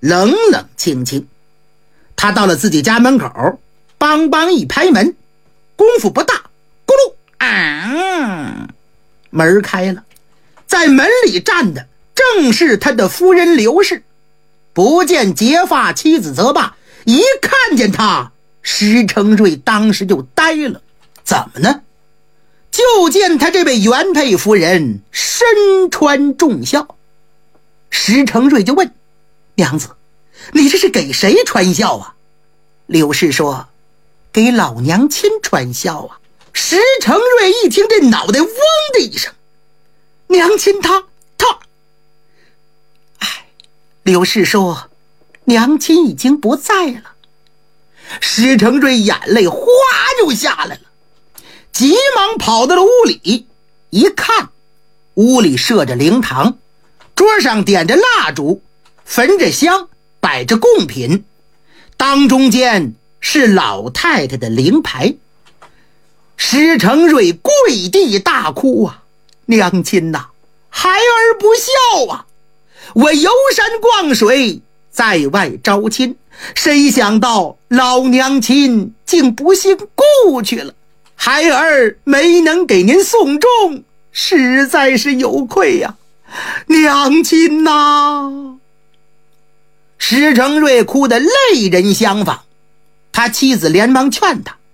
冷冷清清。他到了自己家门口，梆梆一拍门，功夫不大，咕噜门开了，在门里站的正是他的夫人刘氏。不见结发妻子则罢，一看见他，石成瑞当时就呆了。怎么呢？就见他这位原配夫人身穿重孝。石成瑞就问：娘子，你这是给谁穿孝啊？刘氏说：给老娘亲穿孝啊。石成瑞一听，这脑袋嗡的一声，娘亲她刘氏说：娘亲已经不在了。石成瑞眼泪哗就下来了，急忙跑到了屋里，一看，屋里设着灵堂，桌上点着蜡烛，焚着香，摆着贡品，当中间是老太太的灵牌。石成瑞跪地大哭啊，娘亲呐，孩儿不孝啊，我游山逛水，在外招亲，谁想到老娘亲竟不幸故去了，孩儿没能给您送终，实在是有愧呀，娘亲呐。石成瑞哭得泪人相访，他妻子连忙劝他：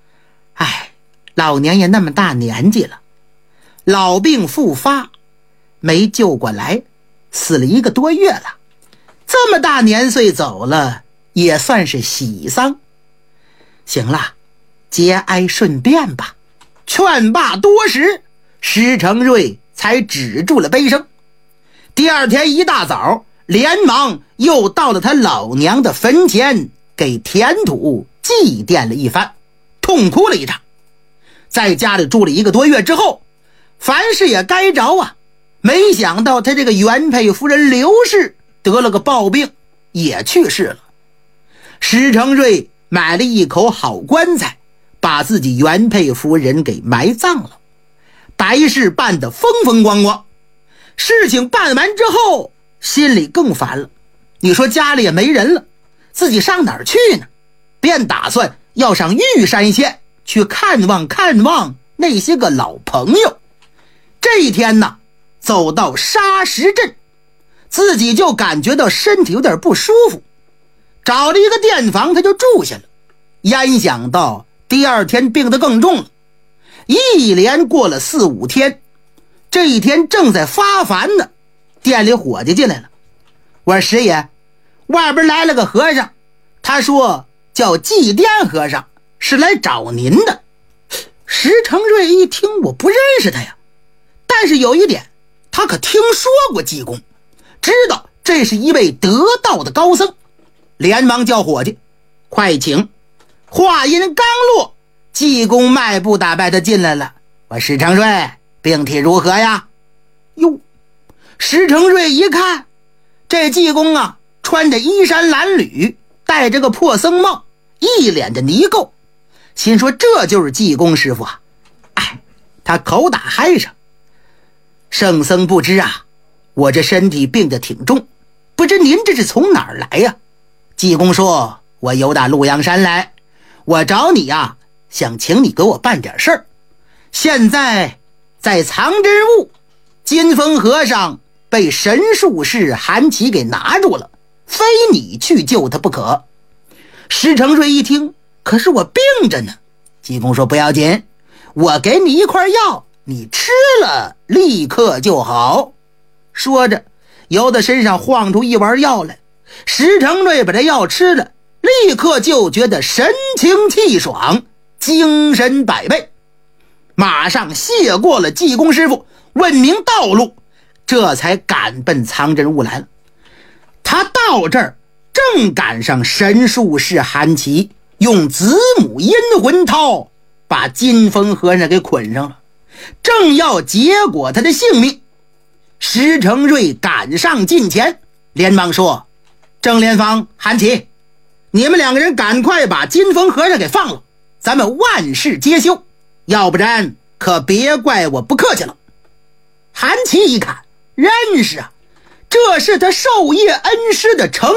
老娘也那么大年纪了，老病复发，没救过来，死了1个多月了，这么大年岁走了，也算是喜丧。行了，节哀顺变吧。劝罢多时，石成瑞才止住了悲声。第二天一大早，连忙又到了他老娘的坟前，给填土祭奠了一番，痛哭了一场。在家里住了1个多月之后，凡事也该着啊，没想到他这个原配夫人刘氏得了个暴病，也去世了。石成瑞买了一口好棺材，把自己原配夫人给埋葬了，白事办得风风光光。事情办完之后，心里更烦了。你说家里也没人了，自己上哪儿去呢？便打算要上玉山县去看望那些个老朋友。这一天呢，走到沙石镇，自己就感觉到身体有点不舒服，找了一个店房他就住下了。焉想到第二天病得更重了，一连过了4、5天，这一天正在发烦呢，店里伙计进来了。我说师爷，外边来了个和尚，他说叫祭奠和尚，是来找您的。石成瑞一听，我不认识他呀，但是有一点，他可听说过济公，知道这是一位得道的高僧，连忙叫伙计快请。话音刚落，济公迈步打败他进来了。我石成瑞，病体如何呀？哟，石成瑞一看，这济公啊，穿着衣衫褴褛，戴着个破僧帽，一脸的泥垢，心说这就是济公师傅啊。他口打嗨声：圣僧不知啊，我这身体病得挺重，不知您这是从哪儿来呀？济公说：我由打鹿阳山来，我找你呀，想请你给我办点事儿。现在在藏真悟，金风和尚被神术士韩琦给拿住了，非你去救他不可。石成瑞一听，可是我病着呢。济公说：不要紧，我给你一块药，你吃了立刻就好。说着由他身上晃出一丸药来，石成瑞把这药吃了，立刻就觉得神清气爽，精神百倍，马上谢过了济公师傅，问明道路，这才赶奔藏真悟来了。他到这儿正赶上神术士韩琦用子母阴魂套把金风和尚给捆上了，正要结果他的性命。石成瑞赶上近前，连忙说：郑莲芳、韩琦，你们2个人赶快把金风和尚给放了，咱们万事皆休，要不然可别怪我不客气了。韩琦一看，认识啊，这是他授业恩师的程